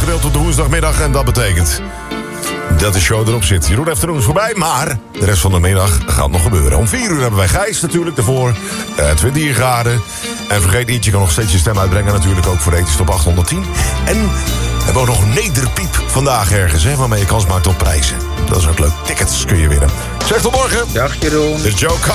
uitgedeeld tot de woensdagmiddag. En dat betekent dat de show erop zit. Jeroen Afternoon is voorbij, maar de rest van de middag gaat nog gebeuren. Om 4 uur hebben wij Gijs natuurlijk daarvoor. 20 graden. En vergeet niet, je kan nog steeds je stem uitbrengen natuurlijk ook voor de Ethisch Top 810. En we hebben ook nog een nederpiep vandaag ergens, hè, waarmee je kans maakt op prijzen. Dat is ook leuk. Tickets kun je winnen. Zeg tot morgen. Dag Jeroen. Dit is Joe Cocker.